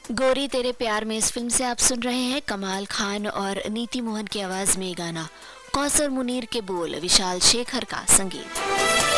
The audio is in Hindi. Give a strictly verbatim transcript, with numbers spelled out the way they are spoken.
गोरी तेरे प्यार में इस फिल्म से आप सुन रहे हैं कमाल खान और नीति मोहन की आवाज में गाना, कौसर मुनीर के बोल, विशाल शेखर का संगीत।